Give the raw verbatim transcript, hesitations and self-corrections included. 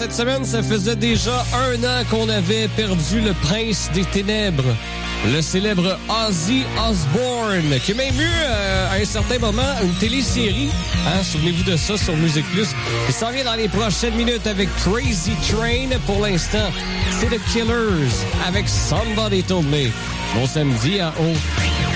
cette semaine, ça faisait déjà un an qu'on avait perdu le prince des ténèbres, le célèbre Ozzy Osbourne, qui a même eu, euh, à un certain moment, une télésérie. Hein, souvenez-vous de ça sur Musique Plus. Il s'en vient dans les prochaines minutes avec Crazy Train. Pour l'instant, c'est The Killers avec Somebody Told Me. Bon samedi à haut.